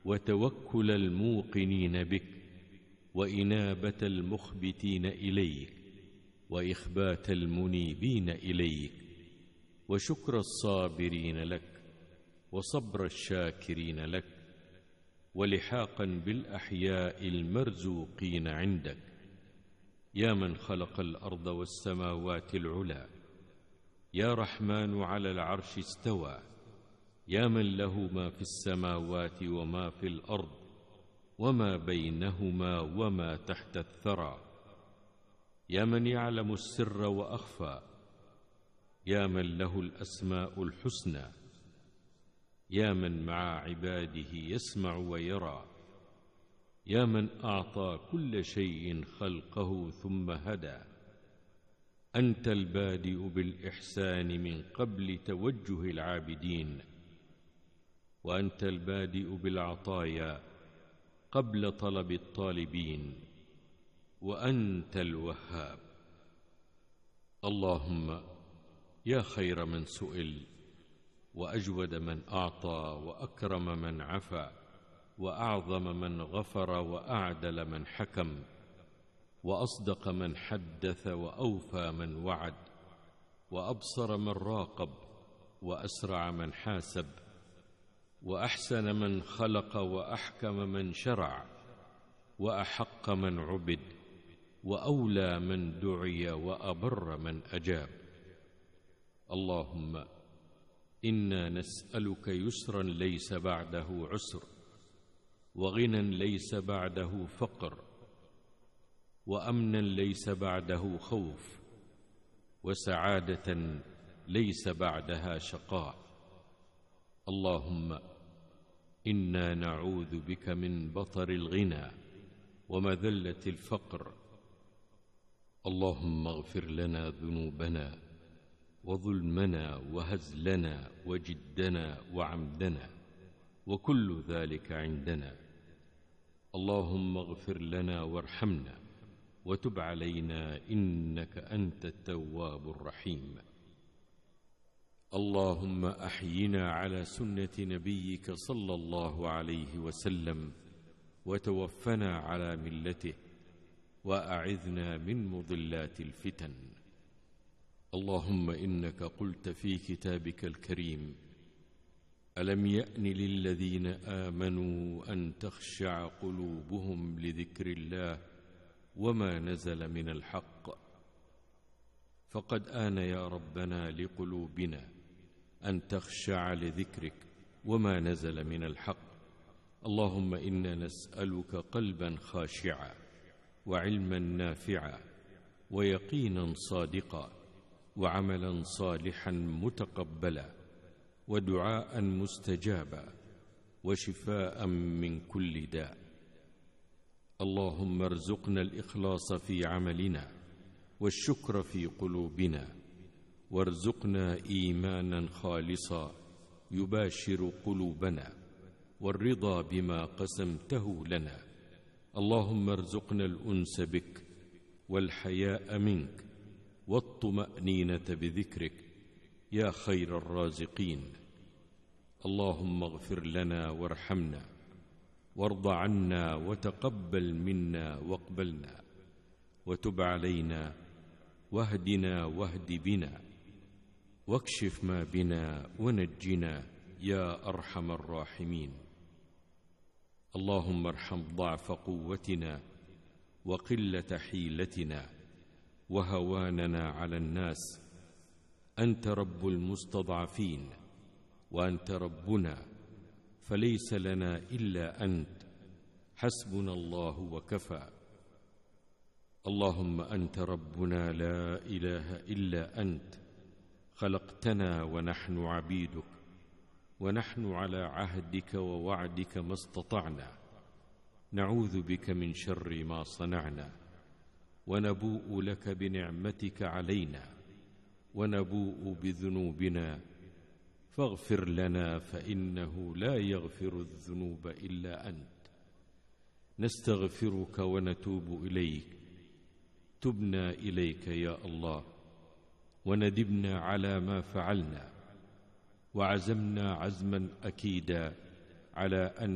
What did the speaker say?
وتوكل الموقنين بك، وإنابة المخبتين إليك، وإخبات المنيبين إليك، وشكر الصابرين لك، وصبر الشاكرين لك، ولحاقا بالأحياء المرزوقين عندك. يا من خلق الأرض والسماوات العلى، يا رحمن على العرش استوى، يا من له ما في السماوات وما في الأرض وما بينهما وما تحت الثرى، يا من يعلم السر وأخفى، يا من له الأسماء الحسنى، يا من مع عباده يسمع ويرى، يا من أعطى كل شيء خلقه ثم هدى. أنت البادئ بالإحسان من قبل توجه العابدين، وأنت البادئ بالعطايا قبل طلب الطالبين، وأنت الوهاب. اللهم يا خير من سئل، وأجود من أعطى، وأكرم من عفا، وأعظم من غفر، وأعدل من حكم، وأصدق من حدث، وأوفى من وعد، وأبصر من راقب، وأسرع من حاسب، وأحسن من خلق، وأحكم من شرع، وأحق من عبد، وأولى من دعي، وأبر من أجاب. اللهم إنا نسألك يسرا ليس بعده عسر، وغنى ليس بعده فقر، وأمنا ليس بعده خوف، وسعادة ليس بعدها شقاء. اللهم إنا نعوذ بك من بطر الغنى ومذلة الفقر. اللهم اغفر لنا ذنوبنا وظلمنا وهزلنا وجدنا وعمدنا وكل ذلك عندنا. اللهم اغفر لنا وارحمنا وتب علينا إنك أنت التواب الرحيم. اللهم أحينا على سنة نبيك صلى الله عليه وسلم، وتوفنا على ملته، وأعذنا من مضلات الفتن. اللهم إنك قلت في كتابك الكريم: ألم يأن للذين آمنوا أن تخشع قلوبهم لذكر الله وما نزل من الحق. فقد آن يا ربنا لقلوبنا أن تخشع لذكرك وما نزل من الحق. اللهم إنا نسألك قلبا خاشعا، وعلما نافعا، ويقينا صادقا، وعملا صالحا متقبلا، ودعاء مستجابا، وشفاء من كل داء. اللهم ارزقنا الإخلاص في عملنا، والشكر في قلوبنا، وارزقنا إيمانا خالصا يباشر قلوبنا، والرضا بما قسمته لنا. اللهم ارزقنا الأنس بك، والحياء منك، والطمأنينة بذكرك يا خير الرازقين. اللهم اغفر لنا وارحمنا، وارض عنا، وتقبل منا واقبلنا، وتب علينا، واهدنا واهد بنا، واكشف ما بنا، ونجنا يا أرحم الراحمين. اللهم ارحم ضعف قوتنا، وقلة حيلتنا، وهواننا على الناس. أنت رب المستضعفين، وأنت ربنا، فليس لنا إلا أنت، حسبنا الله وكفى. اللهم أنت ربنا لا إله إلا أنت، خلقتنا ونحن عبيدك، ونحن على عهدك ووعدك ما استطعنا. نعوذ بك من شر ما صنعنا، ونبوء لك بنعمتك علينا، ونبوء بذنوبنا، فاغفر لنا فإنه لا يغفر الذنوب إلا أنت. نستغفرك ونتوب إليك. تبنا إليك يا الله، وندبنا على ما فعلنا، وعزمنا عزما أكيدا على أن